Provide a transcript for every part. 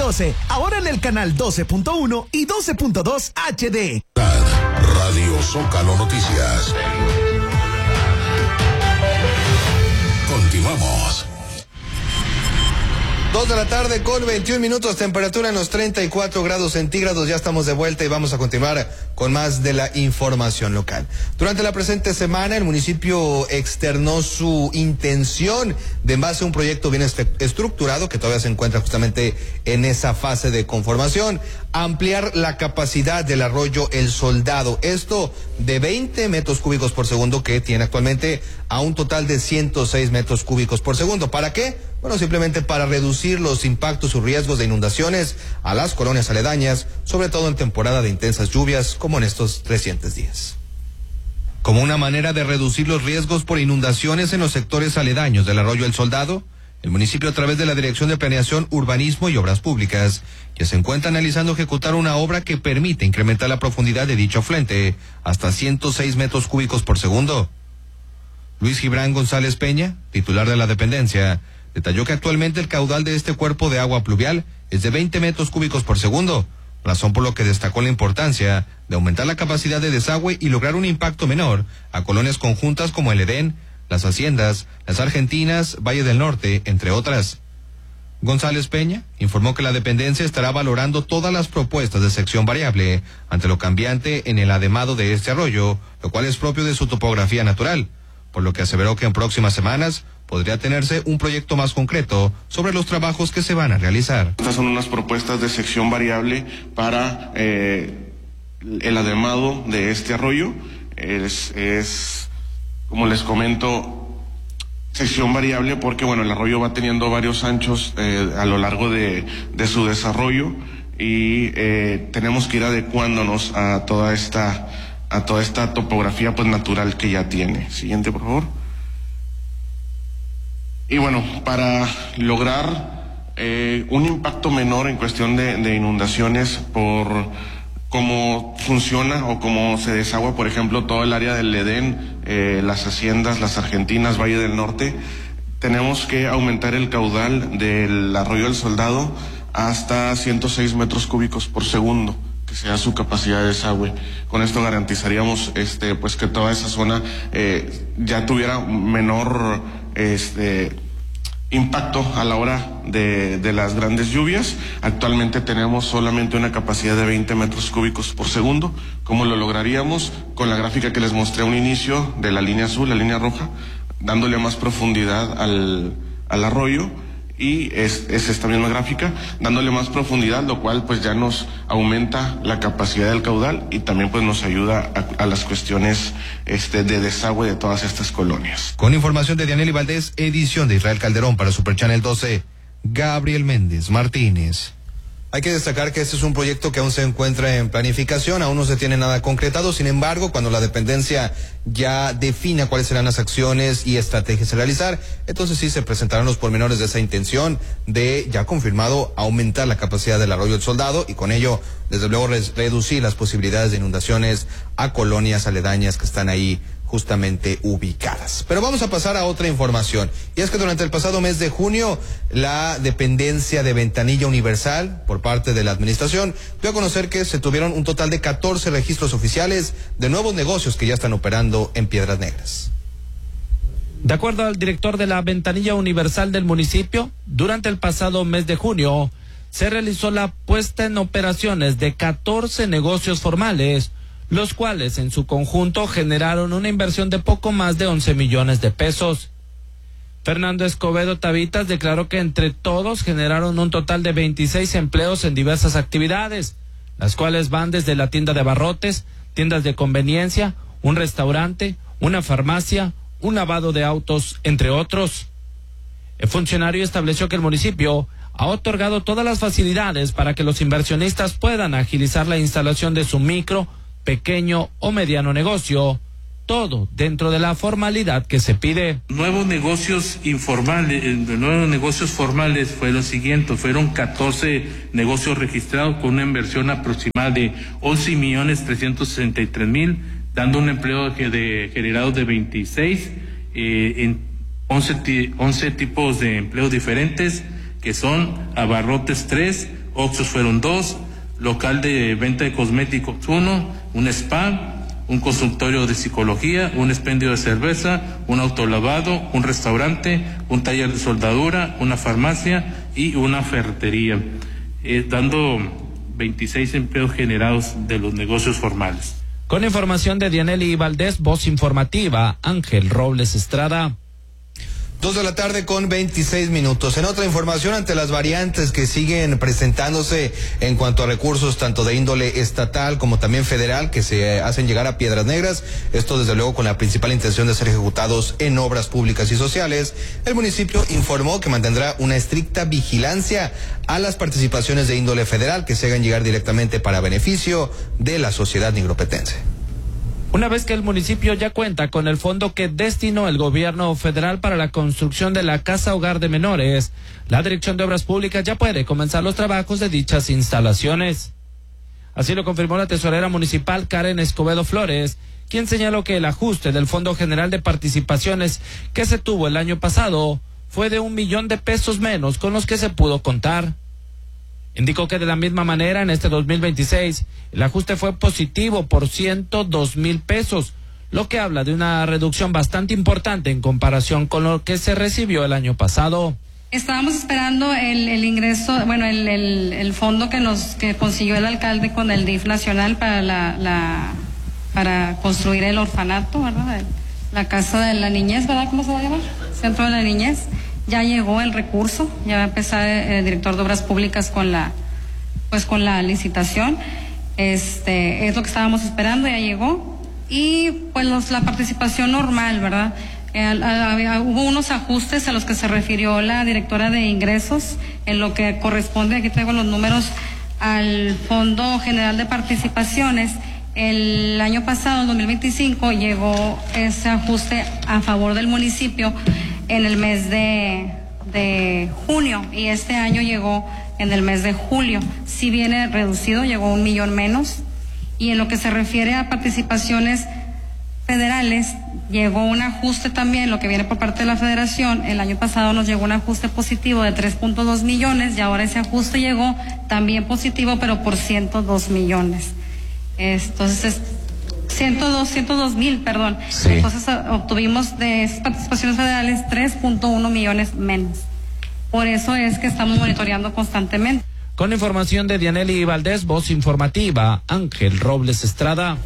12, ahora en el canal 12.1 y 12.2 HD. Radio Zócalo Noticias. Continuamos. 2 de la tarde con 21 minutos, temperatura en los 34 grados centígrados. Ya estamos de vuelta y vamos a continuar con más de la información local. Durante la presente semana, el municipio externó su intención de, en base a un proyecto bien estructurado, que todavía se encuentra justamente en esa fase de conformación, ampliar la capacidad del arroyo El Soldado. Esto de 20 metros cúbicos por segundo que tiene actualmente a un total de 106 metros cúbicos por segundo. ¿Para qué? Bueno, simplemente para reducir los impactos o riesgos de inundaciones a las colonias aledañas, sobre todo en temporada de intensas lluvias como en estos recientes días. Como una manera de reducir los riesgos por inundaciones en los sectores aledaños del arroyo El Soldado, el municipio, a través de la Dirección de Planeación, Urbanismo y Obras Públicas, ya se encuentra analizando ejecutar una obra que permite incrementar la profundidad de dicho afluente hasta 106 metros cúbicos por segundo. Luis Gibran González Peña, titular de la dependencia, detalló que actualmente el caudal de este cuerpo de agua pluvial es de 20 metros cúbicos por segundo, razón por lo que destacó la importancia de aumentar la capacidad de desagüe y lograr un impacto menor a colonias conjuntas como el Edén, Las Haciendas, Las Argentinas, Valle del Norte, entre otras. González Peña informó que la dependencia estará valorando todas las propuestas de sección variable ante lo cambiante en el ademado de este arroyo, lo cual es propio de su topografía natural, por lo que aseveró que en próximas semanas podría tenerse un proyecto más concreto sobre los trabajos que se van a realizar. Estas son unas propuestas de sección variable para el ademado de este arroyo. Es como les comento, sección variable porque bueno, el arroyo va teniendo varios anchos a lo largo de su desarrollo y tenemos que ir adecuándonos a toda esta topografía pues natural que ya tiene. Siguiente, por favor. Y bueno, para lograr un impacto menor en cuestión de inundaciones por cómo funciona o cómo se desagua, por ejemplo, todo el área del Edén, Las Haciendas, Las Argentinas, Valle del Norte, tenemos que aumentar el caudal del arroyo El Soldado hasta 106 metros cúbicos por segundo, que sea su capacidad de desagüe. Con esto garantizaríamos pues que toda esa zona ya tuviera menor impacto a la hora de las grandes lluvias. Actualmente tenemos solamente una capacidad de 20 metros cúbicos por segundo. ¿Cómo lo lograríamos? Con la gráfica que les mostré a un inicio de la línea azul, la línea roja, dándole más profundidad al arroyo, y es esta misma gráfica, dándole más profundidad, lo cual pues ya nos aumenta la capacidad del caudal y también pues nos ayuda a las cuestiones de desagüe de todas estas colonias. Con información de Dianely Valdés, edición de Israel Calderón para Super Channel 12, Gabriel Méndez Martínez. Hay que destacar que este es un proyecto que aún se encuentra en planificación, aún no se tiene nada concretado. Sin embargo, cuando la dependencia ya defina cuáles serán las acciones y estrategias a realizar, entonces sí se presentarán los pormenores de esa intención de, ya confirmado, aumentar la capacidad del arroyo El Soldado y con ello, desde luego, reducir las posibilidades de inundaciones a colonias aledañas que están ahí justamente ubicadas. Pero vamos a pasar a otra información, y es que durante el pasado mes de junio, la dependencia de Ventanilla Universal, por parte de la administración, dio a conocer que se tuvieron un total de 14 registros oficiales de nuevos negocios que ya están operando en Piedras Negras. De acuerdo al director de la Ventanilla Universal del municipio, durante el pasado mes de junio, se realizó la puesta en operaciones de 14 negocios formales, los cuales en su conjunto generaron una inversión de poco más de 11 millones de pesos. Fernando Escobedo Tavitas declaró que entre todos generaron un total de 26 empleos en diversas actividades, las cuales van desde la tienda de abarrotes, tiendas de conveniencia, un restaurante, una farmacia, un lavado de autos, entre otros. El funcionario estableció que el municipio ha otorgado todas las facilidades para que los inversionistas puedan agilizar la instalación de su micro, pequeño o mediano negocio, todo dentro de la formalidad que se pide. Nuevos negocios formales fue lo siguiente: fueron 14 negocios registrados con una inversión aproximada de 11.363.000, dando un empleo generado de 26 en 11 tipos de empleos diferentes, que son abarrotes 3, Oxxos fueron 2, local de venta de cosméticos 1, un spa, un consultorio de psicología, un expendio de cerveza, un autolavado, un restaurante, un taller de soldadura, una farmacia y una ferretería, dando 26 empleos generados de los negocios formales. Con información de Dianely Valdés, voz informativa, Ángel Robles Estrada. 2:26 p.m. En otra información, ante las variantes que siguen presentándose en cuanto a recursos tanto de índole estatal como también federal que se hacen llegar a Piedras Negras, esto desde luego con la principal intención de ser ejecutados en obras públicas y sociales, el municipio informó que mantendrá una estricta vigilancia a las participaciones de índole federal que se hagan llegar directamente para beneficio de la sociedad nigropetense. Una vez que el municipio ya cuenta con el fondo que destinó el gobierno federal para la construcción de la Casa Hogar de Menores, la Dirección de Obras Públicas ya puede comenzar los trabajos de dichas instalaciones. Así lo confirmó la tesorera municipal Karen Escobedo Flores, quien señaló que el ajuste del Fondo General de Participaciones que se tuvo el año pasado fue de $1 millón menos con los que se pudo contar. Indicó que de la misma manera en este 2026 el ajuste fue positivo por 102,000 pesos, lo que habla de una reducción bastante importante en comparación con lo que se recibió el año pasado. Estábamos esperando el ingreso, bueno, el fondo que consiguió el alcalde con el DIF nacional para construir el orfanato, ¿verdad? La casa de la niñez, ¿verdad? ¿Cómo se llama? Centro de la niñez. Ya llegó el recurso, ya va a empezar el director de Obras Públicas con la licitación. Es lo que estábamos esperando, ya llegó. Y pues la participación normal, ¿verdad? Hubo unos ajustes a los que se refirió la directora de ingresos en lo que corresponde, aquí traigo los números, al Fondo General de Participaciones. El año pasado, en 2025, llegó ese ajuste a favor del municipio en el mes de junio, y este año llegó en el mes de julio. Si viene reducido, llegó $1 millón menos. Y en lo que se refiere a participaciones federales, llegó un ajuste también, lo que viene por parte de la federación. El año pasado nos llegó un ajuste positivo de 3.2 millones y ahora ese ajuste llegó también positivo, pero por 102 millones. Entonces, 102,000, perdón. Sí. Entonces obtuvimos de esas participaciones federales 3.1 millones menos. Por eso es que estamos monitoreando constantemente. Con información de Dianely Valdés, voz informativa, Ángel Robles Estrada.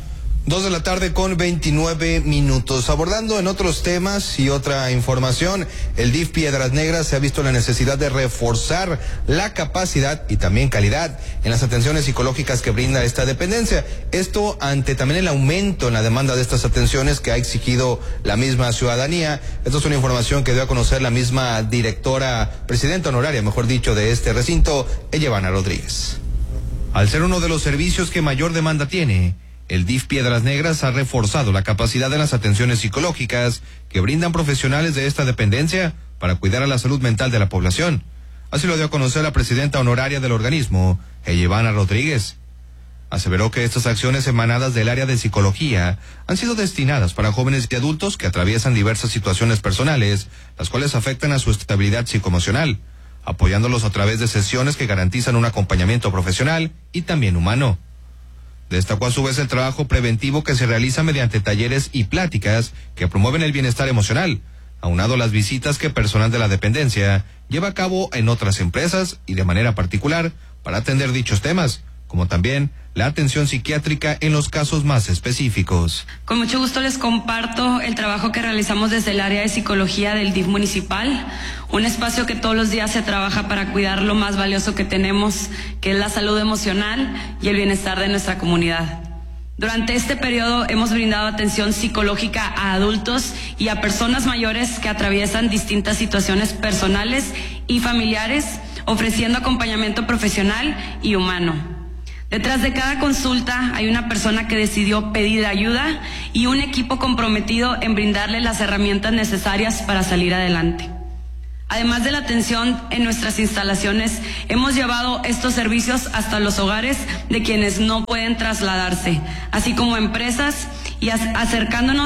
2:29 p.m. Abordando en otros temas y otra información, el DIF Piedras Negras se ha visto la necesidad de reforzar la capacidad y también calidad en las atenciones psicológicas que brinda esta dependencia. Esto ante también el aumento en la demanda de estas atenciones que ha exigido la misma ciudadanía. Esto es una información que dio a conocer la misma presidenta honoraria, mejor dicho, de este recinto, Ellevana Rodríguez. Al ser uno de los servicios que mayor demanda tiene, el DIF Piedras Negras ha reforzado la capacidad de las atenciones psicológicas que brindan profesionales de esta dependencia para cuidar a la salud mental de la población. Así lo dio a conocer la presidenta honoraria del organismo, Ellevana Rodríguez. Aseveró que estas acciones emanadas del área de psicología han sido destinadas para jóvenes y adultos que atraviesan diversas situaciones personales, las cuales afectan a su estabilidad psicoemocional, apoyándolos a través de sesiones que garantizan un acompañamiento profesional y también humano. Destacó a su vez el trabajo preventivo que se realiza mediante talleres y pláticas que promueven el bienestar emocional, aunado a las visitas que personal de la dependencia lleva a cabo en otras empresas y de manera particular para atender dichos temas, como también la atención psiquiátrica en los casos más específicos. Con mucho gusto les comparto el trabajo que realizamos desde el área de psicología del DIF municipal, un espacio que todos los días se trabaja para cuidar lo más valioso que tenemos, que es la salud emocional y el bienestar de nuestra comunidad. Durante este periodo hemos brindado atención psicológica a adultos y a personas mayores que atraviesan distintas situaciones personales y familiares, ofreciendo acompañamiento profesional y humano. Detrás de cada consulta hay una persona que decidió pedir ayuda y un equipo comprometido en brindarle las herramientas necesarias para salir adelante. Además de la atención en nuestras instalaciones, hemos llevado estos servicios hasta los hogares de quienes no pueden trasladarse, así como empresas, y acercando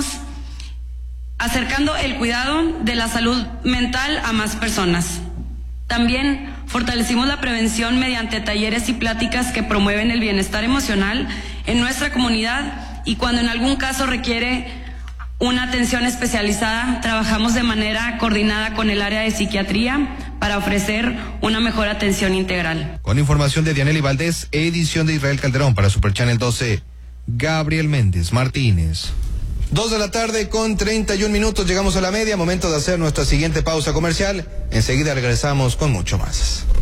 el cuidado de la salud mental a más personas. También Fortalecimos la prevención mediante talleres y pláticas que promueven el bienestar emocional en nuestra comunidad, y cuando en algún caso requiere una atención especializada, trabajamos de manera coordinada con el área de psiquiatría para ofrecer una mejor atención integral. Con información de Dianely Valdés, edición de Israel Calderón para Super Channel 12, Gabriel Méndez Martínez. 2:31 p.m, llegamos a la media, momento de hacer nuestra siguiente pausa comercial. Enseguida regresamos con mucho más.